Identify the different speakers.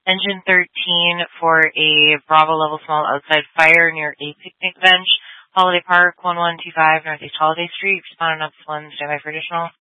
Speaker 1: Engine 13 for a Bravo level small outside fire near a picnic bench. Holiday Park, 1125 Northeast Holiday Street. Respondent up 1, standby for additional.